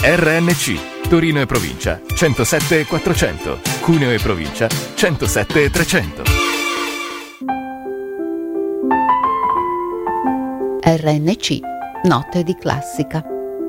RNC, Torino e provincia, 107 400, Cuneo e provincia, 107 300. RNC, note di classica.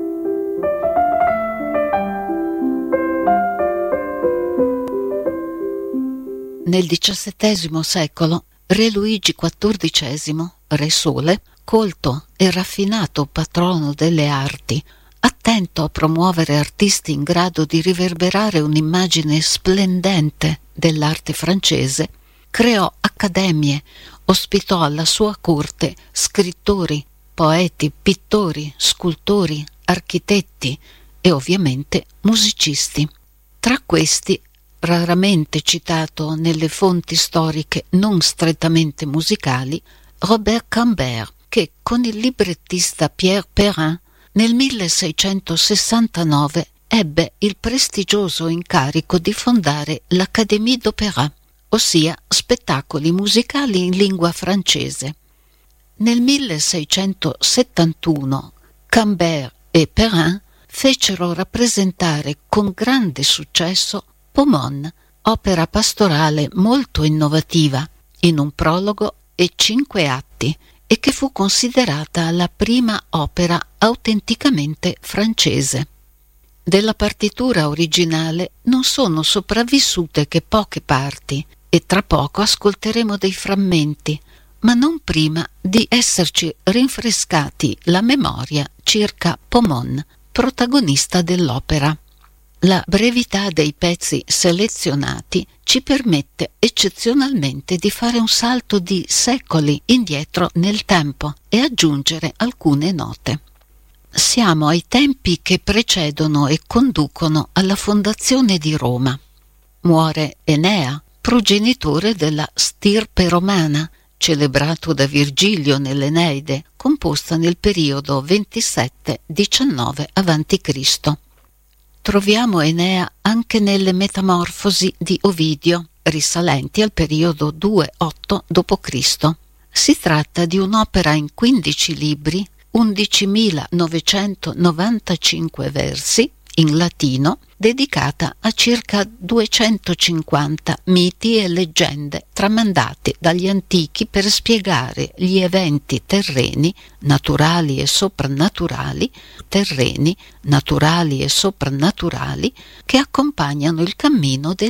Nel XVII secolo, Re Luigi XIV, Re Sole, colto e raffinato patrono delle arti, attento a promuovere artisti in grado di riverberare un'immagine splendente dell'arte francese, creò accademie, ospitò alla sua corte scrittori, poeti, pittori, scultori, architetti e ovviamente musicisti. Tra questi, raramente citato nelle fonti storiche non strettamente musicali, Robert Cambert, che con il librettista Pierre Perrin nel 1669 ebbe il prestigioso incarico di fondare l'Académie d'Opéra, ossia spettacoli musicali in lingua francese. Nel 1671 Cambert e Perrin fecero rappresentare con grande successo Pomone, opera pastorale molto innovativa, in un prologo e 5 atti, e che fu considerata la prima opera autenticamente francese. Della partitura originale non sono sopravvissute che poche parti, e tra poco ascolteremo dei frammenti, ma non prima di esserci rinfrescati la memoria circa Pomone, protagonista dell'opera. La brevità dei pezzi selezionati ci permette eccezionalmente di fare un salto di secoli indietro nel tempo e aggiungere alcune note. Siamo ai tempi che precedono e conducono alla fondazione di Roma. Muore Enea, progenitore della stirpe romana, celebrato da Virgilio nell'Eneide, composta nel periodo 27-19 a.C. Troviamo Enea anche nelle Metamorfosi di Ovidio, risalenti al periodo 2-8 d.C. Si tratta di un'opera in 15 libri, 11.995 versi, in latino, dedicata a circa 250 miti e leggende tramandati dagli antichi per spiegare gli eventi terreni, naturali e soprannaturali, che accompagnano il cammino del